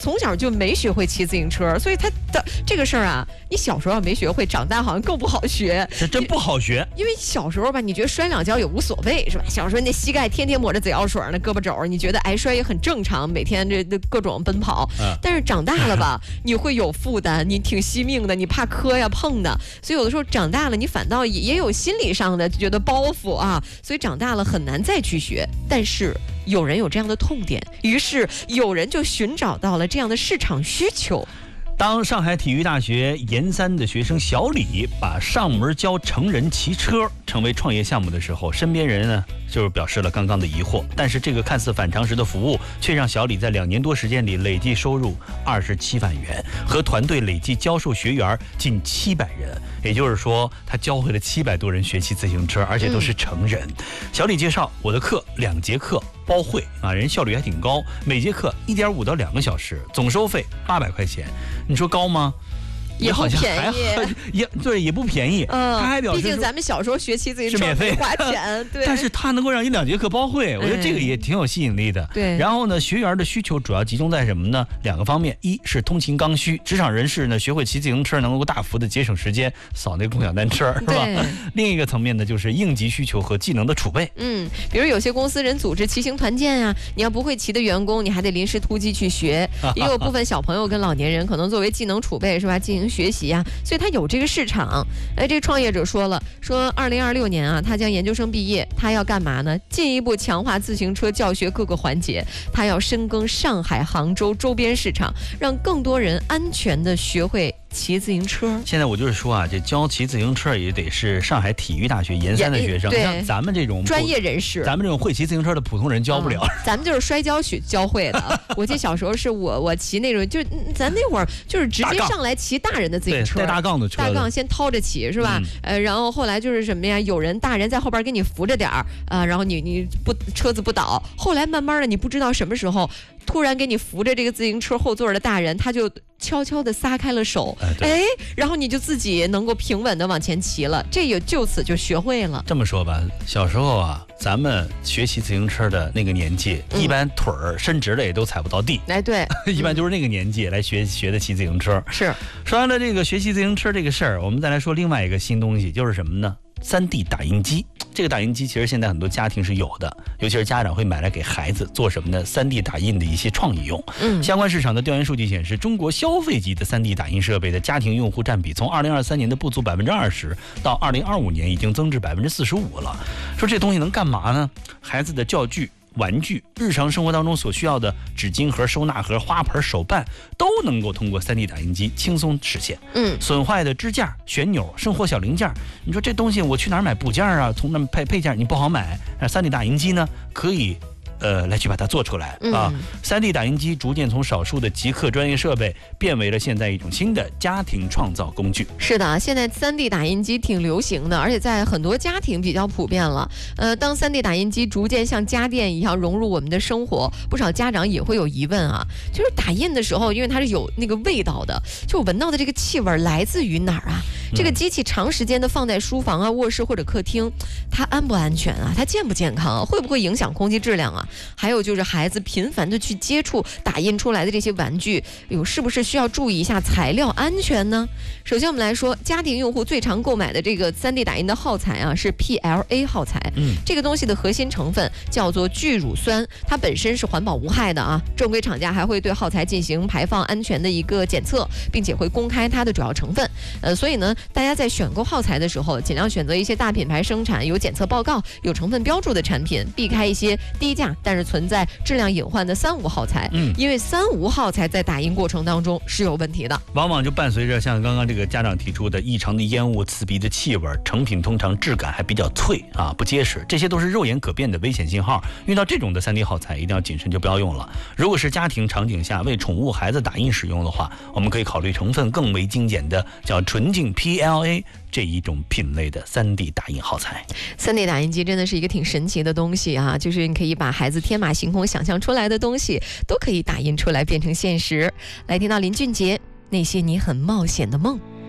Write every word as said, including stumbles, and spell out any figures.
从小就没学会骑自行车，所以他的这个事儿啊，你小时候没学会，长大好像更不好学。 这真不好学， 因为小时候吧，你觉得摔两跤也无所谓，是吧？小时候那膝盖天天抹着紫药水，那胳膊肘，你觉得挨摔也很正常，每天这这各种奔跑。嗯、但是长大了吧，你会有负担，你挺惜命的，你怕磕呀碰的，所以有的时候长大了，你反倒也也有心理上的觉得包袱啊，所以长大了很难再去学。但是有人有这样的痛点，于是有人就寻找到了这样的市场需求。 当上海体育大学研三的学生小李把上门教成人骑车成为创业项目的时候，身边人呢就是表示了刚刚的疑惑。但是这个看似反常识的服务，却让小李在两年多时间里累计收入二十七万元，和团队累计教授学员近七百人。也就是说，他教会了七百多人学骑自行车，而且都是成人。嗯、小李介绍，我的课两节课包会啊，人效率还挺高，每节课一点五到两个小时，总收费八百块钱。你说高吗？ 也不便宜， 也对，也不便宜。 嗯， 他还表示， 毕竟咱们小时候学骑自行车是免费花钱，对。 但是他能够让一两节课包会，我觉得这个也挺有吸引力的。 对。 然后呢，学员的需求主要集中在什么呢？两个方面，一是通勤刚需，职场人士呢学会骑自行车能够大幅的节省时间，扫那个共享单车，是吧？另一个层面呢，就是应急需求和技能的储备。 嗯，比如有些公司人组织骑行团建啊，你要不会骑的员工，你还得临时突击去学。也有部分小朋友跟老年人可能作为技能储备，是吧？进行学习啊。所以他有这个市场。哎，这个创业者说了，说二零二六年啊，他将研究生毕业，他要干嘛呢？进一步强化自行车教学各个环节，他要深耕上海、杭州周边市场，让更多人安全的学会骑自行车。 现在我就是说啊，这教骑自行车也得是上海体育大学研三的学生，像咱们这种专业人士， 咱们这种会骑自行车的普通人教不了。 嗯、咱们就是摔跤学教会的。我记得小时候是我我骑那种，就咱那会儿就是直接上来骑大人的自行车， 带大杠的车， 大杠先掏着骑是吧？嗯、呃，然后后来就是什么呀？有人大人在后边给你扶着点儿啊、呃，然后你你不车子不倒。后来慢慢的，你不知道什么时候。突然给你扶着这个自行车后座的大人，他就悄悄地撒开了手，哎，然后你就自己能够平稳地往前骑了，这也就此就学会了。 这么说吧，小时候啊，咱们学骑自行车的那个年纪，嗯、一般腿儿伸直了也都踩不到地。 哎，对， 一般就是那个年纪来学学的骑自行车。 是。 说完了这个学骑自行车这个事儿，我们再来说另外一个新东西，就是什么呢？三 D 打印机。这个打印机其实现在很多家庭是有的，尤其是家长会买来给孩子做什么呢？三 D 打印的一些创意用。嗯，相关市场的调研数据显示，中国消费级的三 D 打印设备的家庭用户占比，从二零二三年的不足百分之二十，到二零二五年已经增至百分之四十五了。说这东西能干嘛呢？孩子的教具、玩具，日常生活当中所需要的纸巾盒、收纳盒、花盆、手办，都能够通过 三 D 打印机轻松实现。嗯，损坏的支架、旋钮、生活小零件，你说这东西我去哪儿买部件啊？从那配配件你不好买，那 三 D 打印机呢可以。呃，来去把它做出来啊！嗯、三 D 打印机逐渐从少数的极客专业设备，变为了现在一种新的家庭创造工具。 是的，现在三 D 打印机挺流行的，而且在很多家庭比较普遍了。呃，当三 D 打印机逐渐像家电一样融入我们的生活，不少家长也会有疑问啊，就是打印的时候，因为它是有那个味道的，就我闻到的这个气味来自于哪儿啊？这个机器长时间的放在书房啊、卧室或者客厅，它安不安全啊？它健不健康啊？会不会影响空气质量啊？还有就是孩子频繁的去接触打印出来的这些玩具，有是不是需要注意一下材料安全呢？首先我们来说，家庭用户最常购买的这个 三 D 打印的耗材啊，是 P L A 耗材。嗯，这个东西的核心成分叫做聚乳酸，它本身是环保无害的啊。正规厂家还会对耗材进行排放安全的一个检测，并且会公开它的主要成分。呃，所以呢，大家在选购耗材的时候，尽量选择一些大品牌生产、有检测报告、有成分标注的产品，避开一些低价但是存在质量隐患的三无耗材。嗯，因为三无耗材在打印过程当中是有问题的， 往往就伴随着像刚刚这个家长提出的异常的烟雾、刺鼻的气味，成品通常质感还比较脆啊，不结实，这些都是肉眼可辨的危险信号。遇到这种的 三 D 耗材，一定要谨慎，就不要用了。如果是家庭场景下为宠物孩子打印使用的话，我们可以考虑成分更为精简的叫纯净 P L A 这一种品类的 三 D 打印耗材。 三 D 打印机真的是一个挺神奇的东西啊，就是你可以把孩子天马行空想象出来的东西都可以打印出来变成现实。来听到林俊杰那些你很冒险的梦。